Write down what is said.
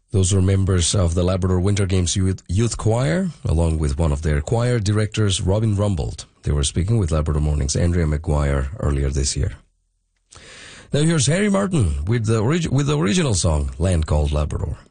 Those were members of the Labrador Winter Games Youth Choir, along with one of their choir directors, Robin Rumbold. They were speaking with Labrador Morning's Andrea McGuire earlier this year. Now here's Harry Martin with the original song, Land Called Labrador.